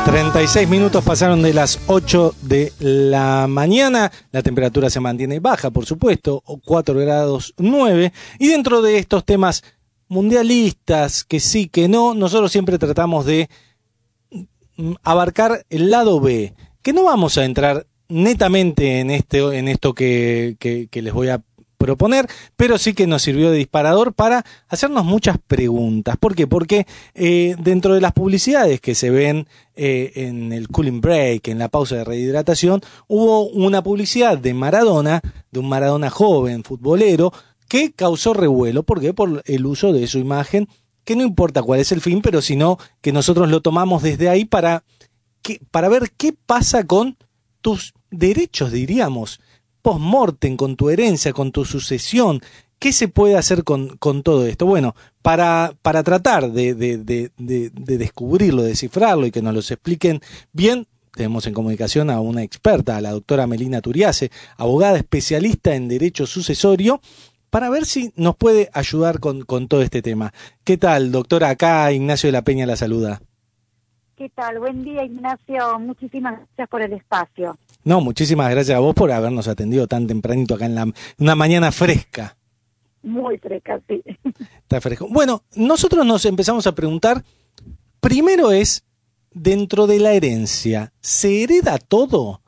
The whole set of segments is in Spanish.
36 minutos pasaron de las 8 de la mañana, la temperatura se mantiene baja, por supuesto, 4 grados 9, y dentro de estos temas mundialistas, que sí, que no, nosotros siempre tratamos de abarcar el lado B, que no vamos a entrar netamente en esto que les voy a proponer, pero sí que nos sirvió de disparador para hacernos muchas preguntas. ¿Por qué? Porque dentro de las publicidades que se ven en el cooling break, en la pausa de rehidratación, hubo una publicidad de Maradona, de un Maradona joven, futbolero, que causó revuelo. ¿Por qué? Por el uso de su imagen, que no importa cuál es el fin, pero sino que nosotros lo tomamos desde ahí para ver qué pasa con tus derechos, diríamos, post-mortem, con tu herencia, con tu sucesión. ¿Qué se puede hacer con todo esto? Bueno, para tratar de descubrirlo, de descifrarlo y que nos lo expliquen bien, tenemos en comunicación a una experta, a la doctora Melina Turiace, abogada especialista en derecho sucesorio, para ver si nos puede ayudar con todo este tema. ¿Qué tal, doctora? Acá Ignacio de la Peña la saluda. ¿Qué tal? Buen día, Ignacio. Muchísimas gracias por el espacio. No, muchísimas gracias a vos por habernos atendido tan tempranito acá en una mañana fresca. Muy fresca, sí. Está fresco. Bueno, nosotros nos empezamos a preguntar, primero es, dentro de la herencia, ¿se hereda todo?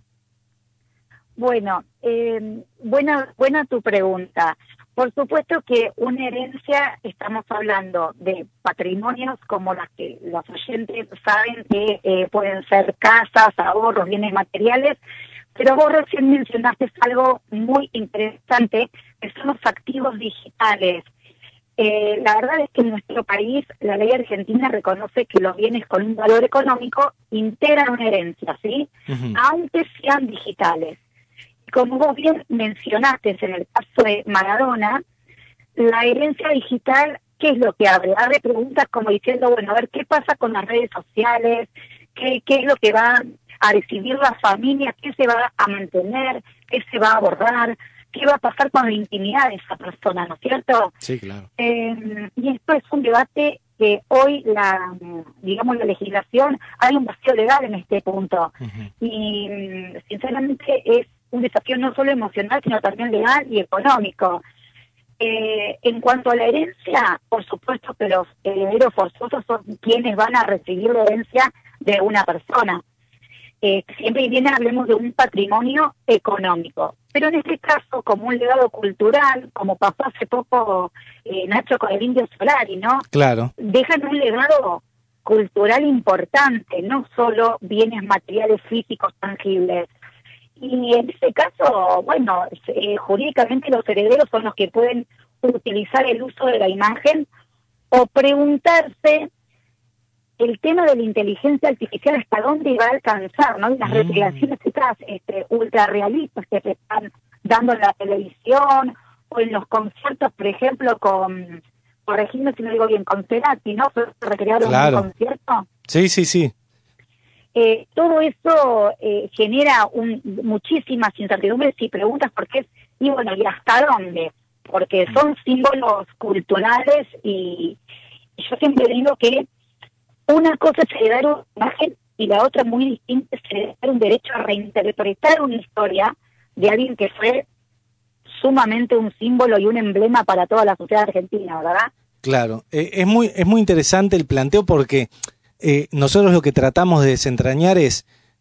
Bueno, buena tu pregunta. Por supuesto que una herencia, estamos hablando de patrimonios como las que los oyentes saben que pueden ser casas, ahorros, bienes materiales, pero vos recién mencionaste algo muy interesante, que son los activos digitales. La verdad es que en nuestro país la ley argentina reconoce que los bienes con un valor económico integran una herencia, ¿sí? Uh-huh. Aunque sean digitales. Como vos bien mencionaste en el caso de Maradona, la herencia digital, ¿qué es lo que abre? Abre preguntas como diciendo, bueno, a ver, ¿qué pasa con las redes sociales? ¿Qué es lo que va a recibir la familia? ¿Qué se va a mantener? ¿Qué se va a abordar? ¿Qué va a pasar con la intimidad de esa persona, no es cierto? Sí, claro. Y esto es un debate que hoy la legislación, hay un vacío legal en este punto. Uh-huh. Y sinceramente es un desafío no solo emocional, sino también legal y económico. En cuanto a la herencia, por supuesto que los herederos forzosos son quienes van a recibir la herencia de una persona. Siempre y bien hablemos de un patrimonio económico. Pero en este caso, como un legado cultural, como pasó hace poco Nacho con el Indio Solari, ¿no? Claro. Dejan un legado cultural importante, no solo bienes materiales físicos tangibles. Y en este caso, bueno, jurídicamente los herederos son los que pueden utilizar el uso de la imagen o preguntarse el tema de la inteligencia artificial hasta dónde va a alcanzar, ¿no? Y las recreaciones estas ultra realistas que se están dando en la televisión o en los conciertos, por ejemplo, corregidme si no digo bien, con Cerati, ¿no? Recrearon un concierto. Sí, sí, sí. Todo eso genera muchísimas incertidumbres y preguntas porque y hasta dónde, porque son símbolos culturales y yo siempre digo que una cosa es heredar una imagen y la otra muy distinta es heredar un derecho a reinterpretar una historia de alguien que fue sumamente un símbolo y un emblema para toda la sociedad argentina, ¿verdad? Claro, es muy interesante el planteo porque nosotros lo que tratamos de desentrañar es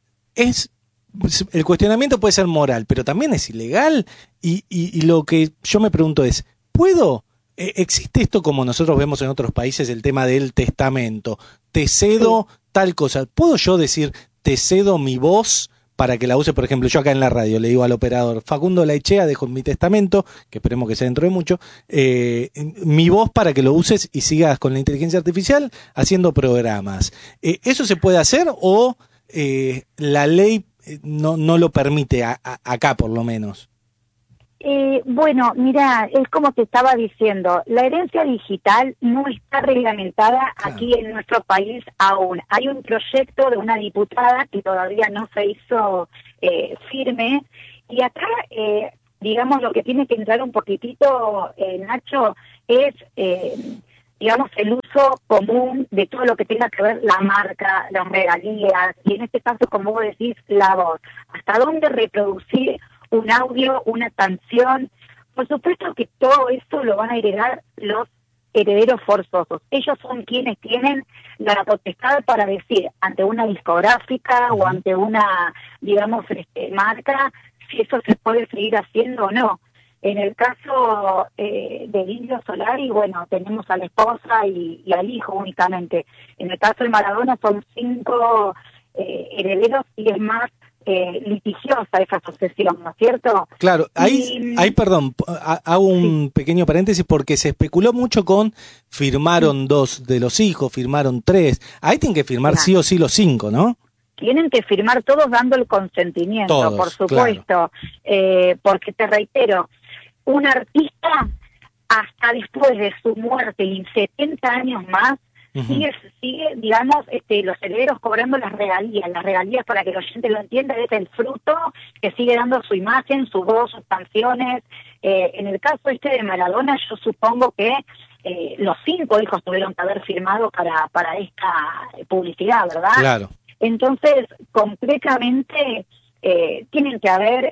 el cuestionamiento puede ser moral, pero también es ilegal y lo que yo me pregunto es, ¿existe esto como nosotros vemos en otros países, el tema del testamento? Te cedo tal cosa. ¿Puedo yo decir, te cedo mi voz para que la use? Por ejemplo, yo acá en la radio le digo al operador, Facundo Laechea, dejo en mi testamento, que esperemos que sea dentro de mucho, mi voz para que lo uses y sigas con la inteligencia artificial haciendo programas. ¿Eso se puede hacer o la ley no lo permite acá por lo menos? Bueno, mira, es como te estaba diciendo, la herencia digital no está reglamentada aquí en nuestro país aún. Hay un proyecto de una diputada que todavía no se hizo firme y acá, digamos, lo que tiene que entrar un poquitito, Nacho, es digamos, el uso común de todo lo que tenga que ver la marca, las regalías, y en este caso, como vos decís, la voz. ¿Hasta dónde reproducir un audio, una canción? Por supuesto que todo eso lo van a heredar los herederos forzosos. Ellos son quienes tienen la potestad para decir ante una discográfica o ante una, digamos, marca, si eso se puede seguir haciendo o no. En el caso de Indio Solari, bueno, tenemos a la esposa y al hijo únicamente. En el caso de Maradona son 5 herederos y es más litigiosa esa sucesión, ¿no es cierto? Claro, ahí perdón, hago un pequeño paréntesis porque se especuló mucho con firmaron 2 de los hijos, firmaron 3. Ahí tienen que firmar sí o sí los 5, ¿no? Tienen que firmar todos dando el consentimiento, todos, por supuesto, claro. Porque te reitero, un artista hasta después de su muerte y 70 años más, sigue, digamos, los herederos cobrando las regalías para que el oyente lo entienda, es el fruto que sigue dando su imagen, su voz, sus canciones. En el caso de Maradona, yo supongo que los 5 hijos tuvieron que haber firmado para esta publicidad, ¿verdad? Claro. Entonces, completamente tienen que haber,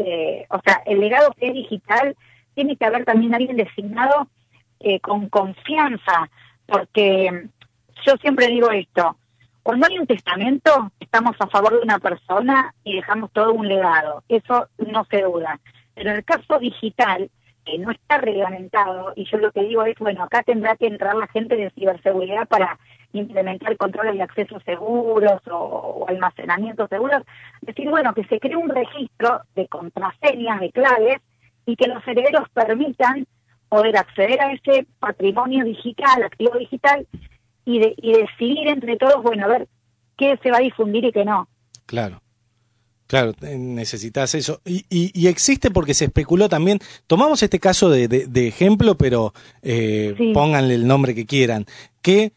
o sea, el legado que es digital, tiene que haber también alguien designado con confianza, porque yo siempre digo esto, cuando hay un testamento, estamos a favor de una persona y dejamos todo un legado, eso no se duda. Pero en el caso digital, que no está reglamentado, y yo lo que digo es, bueno, acá tendrá que entrar la gente de ciberseguridad para implementar controles de acceso seguros o almacenamiento seguros, decir, bueno, que se cree un registro de contraseñas, de claves, y que los herederos permitan poder acceder a ese patrimonio digital, activo digital, y decidir entre todos, bueno, a ver qué se va a difundir y qué no. Claro. Claro, necesitas eso. Y existe porque se especuló también. Tomamos este caso de ejemplo, pero pónganle el nombre que quieran. Que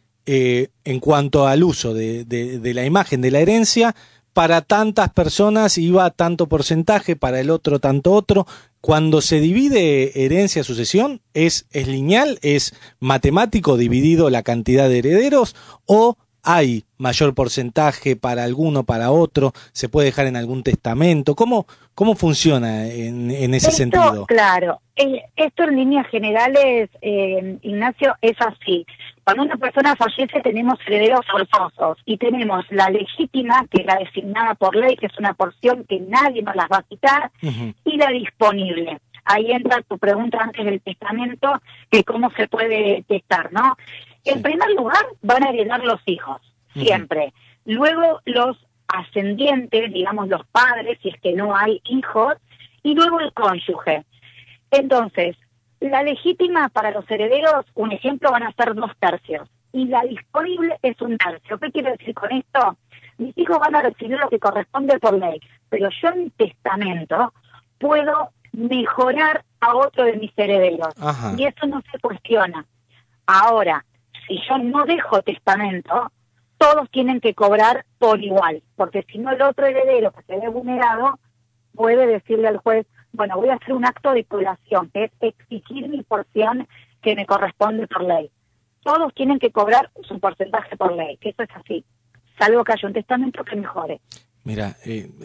en cuanto al uso de la imagen, de la herencia, para tantas personas iba tanto porcentaje, para el otro tanto otro. Cuando se divide herencia, sucesión, ¿es lineal? ¿Es matemático dividido la cantidad de herederos? ¿O hay mayor porcentaje para alguno, para otro? ¿Se puede dejar en algún testamento? ¿Cómo funciona en ese sentido? Claro, esto en líneas generales, Ignacio, es así. Cuando una persona fallece tenemos herederos forzosos y tenemos la legítima, que es la designada por ley, que es una porción que nadie nos las va a quitar, y la disponible. Ahí entra tu pregunta antes del testamento, que cómo se puede testar, ¿no? En primer lugar, van a heredar los hijos, siempre. Luego los ascendientes, digamos los padres, si es que no hay hijos, y luego el cónyuge. Entonces, la legítima para los herederos, un ejemplo, van a ser 2/3, y la disponible es 1/3. ¿Qué quiero decir con esto? Mis hijos van a recibir lo que corresponde por ley, pero yo en testamento puedo mejorar a otro de mis herederos, y eso no se cuestiona. Ahora, si yo no dejo testamento, todos tienen que cobrar por igual, porque si no el otro heredero que se ve vulnerado puede decirle al juez, bueno, voy a hacer un acto de colación, que es exigir mi porción que me corresponde por ley. Todos tienen que cobrar su porcentaje por ley, que eso es así, salvo que haya un testamento que mejore. Mira,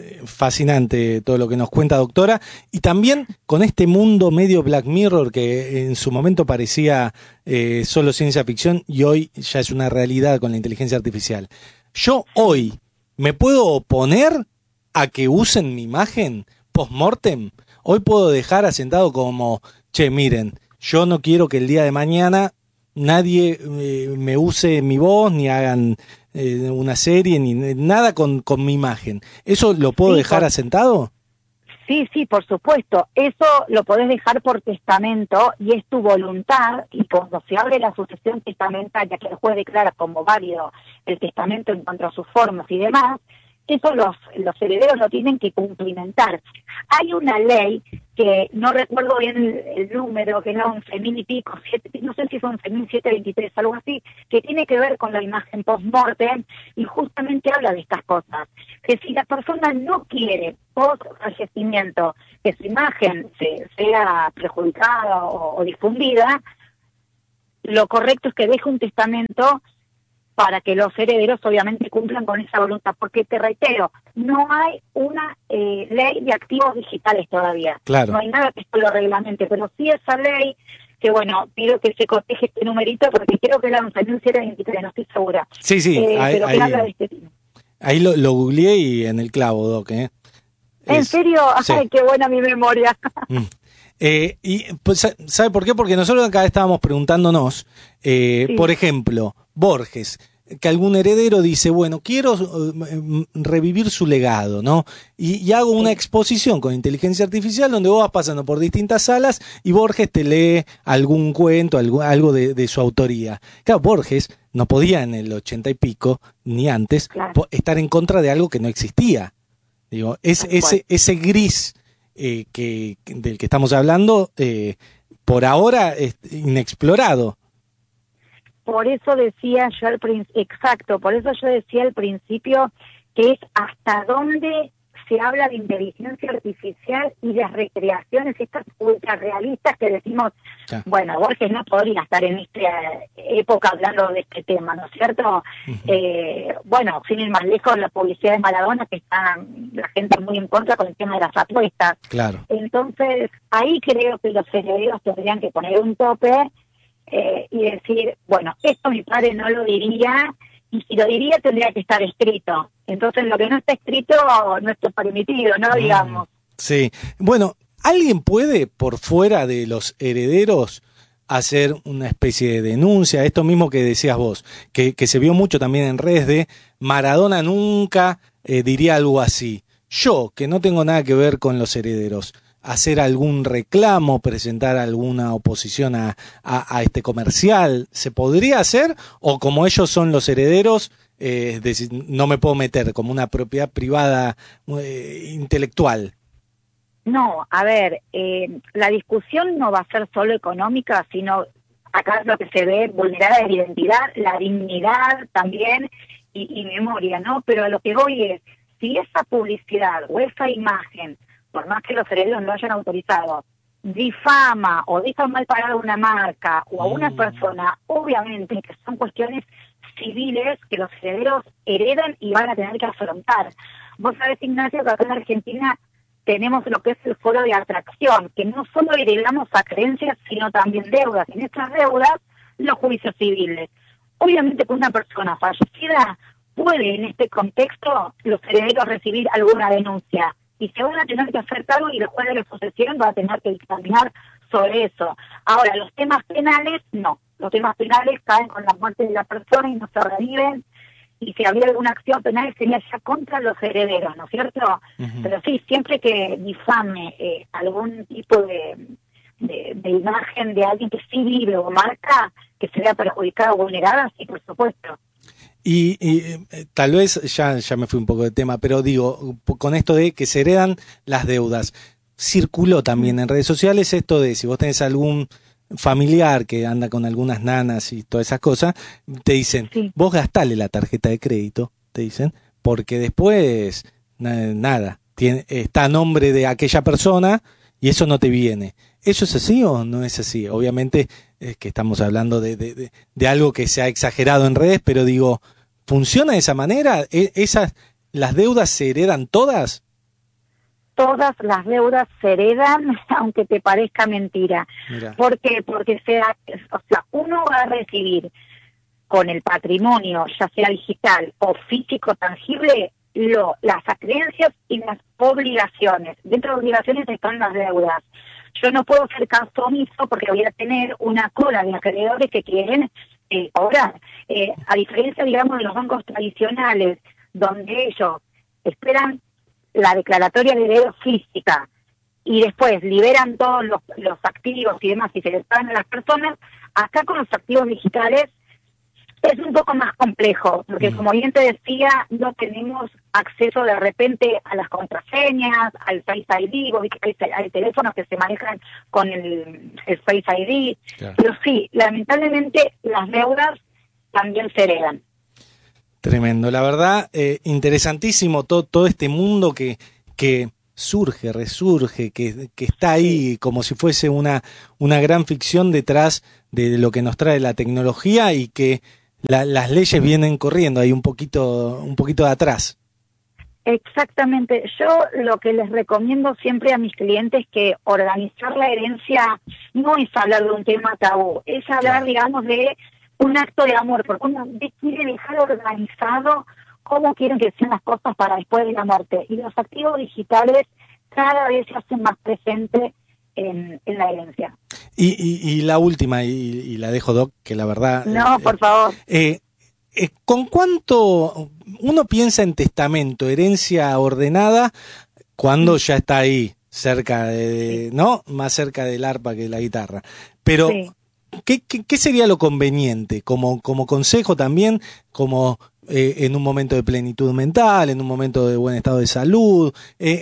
fascinante todo lo que nos cuenta, doctora, y también con este mundo medio Black Mirror que en su momento parecía solo ciencia ficción y hoy ya es una realidad con la inteligencia artificial. Yo hoy me puedo oponer a que usen mi imagen post-mortem. Hoy puedo dejar asentado como, che, miren, yo no quiero que el día de mañana nadie me use mi voz ni hagan una serie ni nada con mi imagen. ¿Eso lo puedo dejar asentado? Sí, por supuesto. Eso lo podés dejar por testamento y es tu voluntad, y cuando se abre la sucesión testamentaria, que el juez declara como válido el testamento en cuanto a sus formas y demás, eso los herederos lo tienen que cumplimentar. Hay una ley que no recuerdo bien el número, que es la 11.000 y pico, no sé si es 11.723, algo así, que tiene que ver con la imagen post-mortem y justamente habla de estas cosas. Que si la persona no quiere post-fallecimiento que su imagen sea perjudicada o difundida, lo correcto es que deje un testamento para que los herederos obviamente cumplan con esa voluntad, porque te reitero, no hay una ley de activos digitales todavía. Claro. No hay nada que esto lo reglamente, pero sí esa ley, que bueno, pido que se coteje este numerito, porque creo que era 11.023, no estoy segura. Sí, pero que habla de este tema. Ahí lo googleé y en el clavo, Doc, ¿eh? ¿En serio? Sí. Ay, qué buena mi memoria. Y pues, ¿sabe por qué? Porque nosotros acá estábamos preguntándonos, Sí. por ejemplo, Borges, que algún heredero dice, bueno, quiero revivir su legado, ¿no? Y hago una exposición con inteligencia artificial donde vos vas pasando por distintas salas y Borges te lee algún cuento, algo de su autoría. Claro, Borges no podía en el 80 y pico, ni antes, Claro. estar en contra de algo que no existía. Digo, ese gris del que estamos hablando, por ahora es inexplorado. Por eso decía yo por eso yo decía al principio que es hasta dónde se habla de inteligencia artificial y de recreaciones estas ultra realistas que decimos, bueno, Borges no podría estar en esta época hablando de este tema, ¿no es cierto? Bueno, sin ir más lejos, la publicidad de Maradona, que está la gente muy en contra con el tema de las apuestas. Claro. Entonces, ahí creo que los herederos tendrían que poner un tope y decir, bueno, esto mi padre no lo diría, y si lo diría tendría que estar escrito. Entonces lo que no está escrito no está permitido, ¿no? Digamos. Sí. Bueno, ¿alguien puede, por fuera de los herederos, hacer una especie de denuncia? Esto mismo que decías vos, que se vio mucho también en redes de Maradona nunca diría algo así. Yo, que no tengo nada que ver con los herederos, hacer algún reclamo, presentar alguna oposición a este comercial, ¿se podría hacer? ¿O como ellos son los herederos, decir, no me puedo meter como una propiedad privada intelectual? No, a ver, la discusión no va a ser solo económica, sino acá lo que se ve vulnerada es la identidad, la dignidad también y memoria, ¿no? Pero a lo que voy es, si esa publicidad o esa imagen, por más que los herederos no hayan autorizado, difama o deja mal parada una marca o a una persona, obviamente que son cuestiones civiles que los herederos heredan y van a tener que afrontar. Vos sabés, Ignacio, que acá en Argentina tenemos lo que es el foro de atracción, que no solo heredamos a creencias, sino también deudas. En estas deudas, los juicios civiles. Obviamente que una persona fallecida puede, en este contexto, los herederos recibir alguna denuncia. Y se van a tener que hacer cargo y el juez de la sucesión va a tener que dictaminar sobre eso. Ahora, los temas penales, no. Los temas penales caen con la muerte de la persona y no se reviven. Y si había alguna acción penal sería ya contra los herederos, ¿no es cierto? Pero sí, siempre que difame algún tipo de imagen de alguien que sí vive o marca, que se vea perjudicada o vulnerada, sí, por supuesto. Y tal vez ya me fui un poco de tema, pero digo, con esto de que se heredan las deudas, circuló también en redes sociales esto de si vos tenés algún familiar que anda con algunas nanas y todas esas cosas, te dicen, vos gastale la tarjeta de crédito, te dicen, porque después nada, está a nombre de aquella persona y eso no te viene. ¿Eso es así o no es así? Obviamente es que estamos hablando de algo que se ha exagerado en redes, pero digo, ¿funciona de esa manera? ¿Las deudas se heredan todas? Todas las deudas se heredan, aunque te parezca mentira. Mirá. ¿Por qué? Porque uno va a recibir con el patrimonio, ya sea digital o físico tangible, las creencias y las obligaciones. Dentro de obligaciones están las deudas. Yo no puedo hacer caso omiso porque voy a tener una cola de acreedores que quieren cobrar. A diferencia, digamos, de los bancos tradicionales, donde ellos esperan la declaratoria de heredero física y después liberan todos los activos y demás y se les pagan a las personas, acá con los activos digitales es un poco más complejo, porque como bien te decía, no tenemos acceso de repente a las contraseñas, al Face ID, vos viste que hay teléfonos que se manejan con el Face ID, claro. Pero sí, lamentablemente las deudas también se heredan. Tremendo, la verdad, interesantísimo todo este mundo que surge, resurge, que está ahí como si fuese una gran ficción detrás de lo que nos trae la tecnología y que las leyes vienen corriendo ahí un poquito de atrás. Exactamente. Yo lo que les recomiendo siempre a mis clientes es que organizar la herencia no es hablar de un tema tabú, es hablar, digamos, de un acto de amor, porque uno quiere dejar organizado cómo quieren que sean las cosas para después de la muerte. Y los activos digitales cada vez se hacen más presentes en la herencia. Y la última, y la dejo, Doc, que la verdad... No, por favor. ¿Con cuánto uno piensa en testamento, herencia ordenada, cuando ya está ahí, cerca ¿no? Más cerca del arpa que de la guitarra? Pero, ¿qué sería lo conveniente? Como consejo también, como en un momento de plenitud mental, en un momento de buen estado de salud,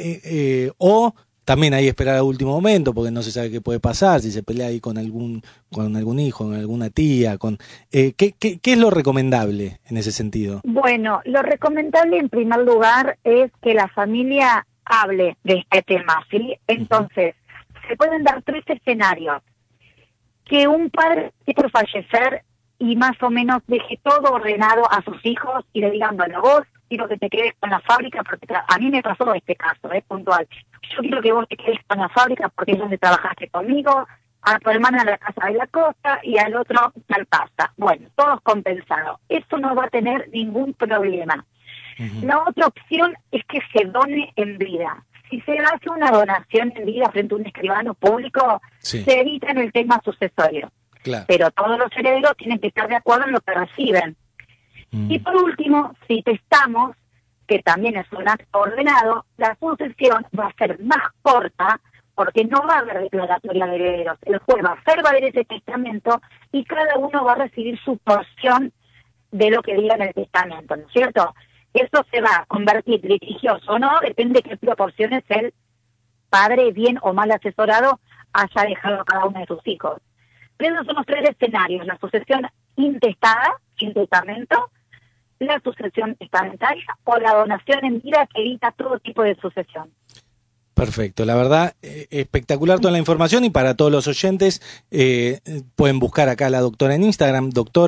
o también ahí esperar al último momento, porque no se sabe qué puede pasar, si se pelea ahí con algún hijo, con alguna tía, ¿qué es lo recomendable en ese sentido? Bueno, lo recomendable en primer lugar es que la familia hable de este tema, ¿sí? Entonces, se pueden dar 3 escenarios. Que un padre esté por fallecer y más o menos deje todo ordenado a sus hijos y le digan, bueno, vos quiero que te quedes con la fábrica, porque a mí me pasó este caso, puntual. Yo quiero que vos te quedes con la fábrica porque es donde trabajaste conmigo, a tu hermana la casa de la costa y al otro tal casa. Bueno, todos compensados. Eso no va a tener ningún problema. Uh-huh. La otra opción es que se done en vida. Si se hace una donación en vida frente a un escribano público, se evita en el tema sucesorio. Claro. Pero todos los herederos tienen que estar de acuerdo en lo que reciben. Y por último, si testamos, que también es un acto ordenado, la sucesión va a ser más corta porque no va a haber declaratoria de herederos. El juez va a hacer valer ese testamento y cada uno va a recibir su porción de lo que diga en el testamento, ¿no es cierto? Eso se va a convertir litigioso o no, depende de qué proporciones el padre, bien o mal asesorado, haya dejado a cada uno de sus hijos. Pero esos son los 3 escenarios: la sucesión intestada, sin testamento, la sucesión testamentaria o la donación en vida, que evita todo tipo de sucesión. Perfecto, la verdad, espectacular toda la información, y para todos los oyentes pueden buscar acá a la doctora en Instagram,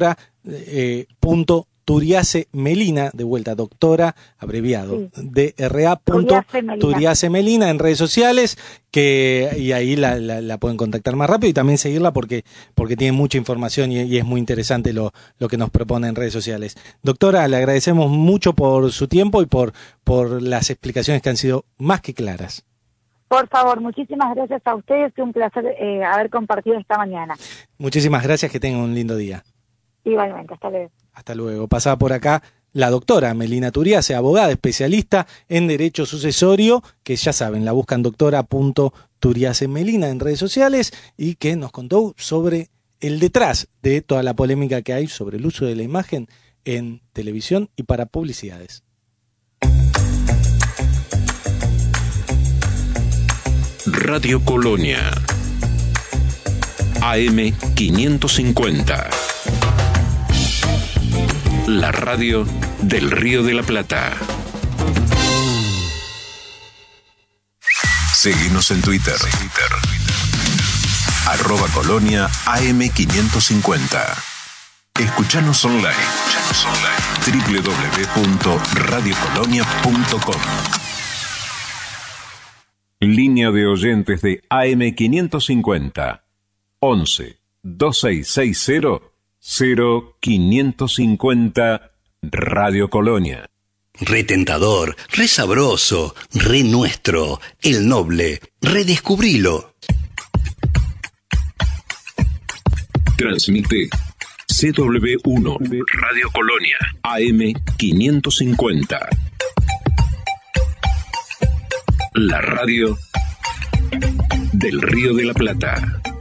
doctora.Turiace Melina, de vuelta, doctora, abreviado, DRA.Turiace Melina en redes sociales, y ahí la pueden contactar más rápido y también seguirla porque tiene mucha información y es muy interesante lo que nos propone en redes sociales. Doctora, le agradecemos mucho por su tiempo y por las explicaciones que han sido más que claras. Por favor, muchísimas gracias a ustedes, es un placer haber compartido esta mañana. Muchísimas gracias, que tengan un lindo día. Igualmente, hasta luego. Hasta luego. Pasaba por acá la doctora Melina Turiace, abogada especialista en derecho sucesorio, que ya saben, la buscan doctora.Turiace Melina en redes sociales, y que nos contó sobre el detrás de toda la polémica que hay sobre el uso de la imagen en televisión y para publicidades. Radio Colonia, AM 550. La radio del Río de la Plata. Seguinos en Twitter. @Colonia AM550. Escuchanos online. www.radiocolonia.com. Línea de oyentes de AM550. 11 2660 0550 Radio Colonia. Re tentador, re sabroso, re nuestro, el noble, redescubrilo. Transmite CW1 Radio Colonia AM550. La radio del Río de la Plata.